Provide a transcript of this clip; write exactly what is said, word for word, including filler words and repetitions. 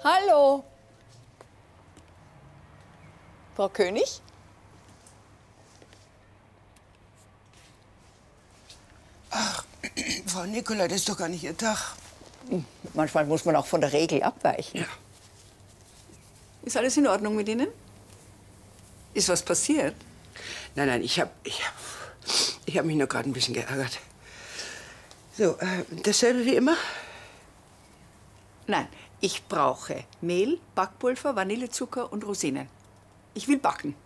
Hallo. Frau König? Ach, Frau Nicolai, das ist doch gar nicht Ihr Tag. Manchmal muss man auch von der Regel abweichen. Ja. Ist alles in Ordnung mit Ihnen? Ist was passiert? Nein, nein, ich hab, ich hab, ich hab mich nur gerade ein bisschen geärgert. So, äh, dasselbe wie immer? Nein, ich brauche Mehl, Backpulver, Vanillezucker und Rosinen. Ich will backen.